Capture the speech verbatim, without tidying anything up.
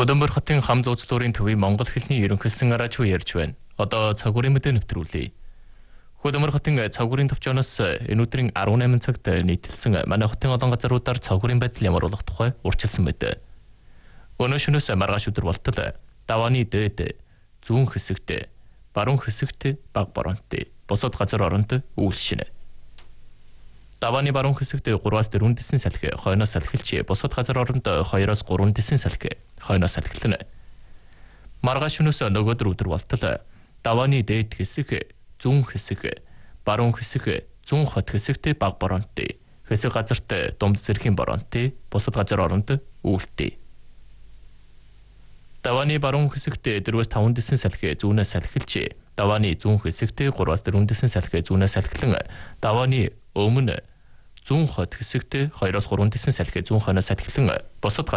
Хөдөлмөр хотын хам зуучлуурын төвийн Монгол хэлний ерөнхийлсөн араач ярьж байна. Одоо цагуурын мэдээ нэвтрүүлье. Хөдөлмөр хотын цагуурын төвчөөс энэ өдрийн арван найман цагт нийтэлсэн манай хотын олон газруудаар цагуурын байдал ямар болох тухай урьдчилсан байдаг. Өнөө шөнөөс маргааш өдөр болтол давааны дээд зүүн хэсэгт, баруун хэсэгт бага боронтой, бусад газар оронд үйлшинэ. Давааны баруун хэсэгт гураваас дөрвөн дэсэн салхи хойноос салхилж, бусад газар оронд хоёроос гурван дэсэн салхи хойноос салхилна. Маргааш шөнөөс нөгөөдөр өдөр болтол давааны дээд хэсэг, зүүн хэсэг, баруун хэсэг, зүүн хот хэсэгт бага боронтой, хэсэг газарт дунд зэргийн боронтой, бусад газар оронд үйлдэй. Давааны баруун хэсэгт дөрвөөс таван дэсэн салхи зүүнээс салхилж, давааны зүүн хэсэгт гураваас дөрвөн дэсэн салхи зүүнээс салхилан, давааны өмнө зүүн хот хэсэгт хоёроос гурван дэсэн салхи зүүн хойноос салхилан, бусад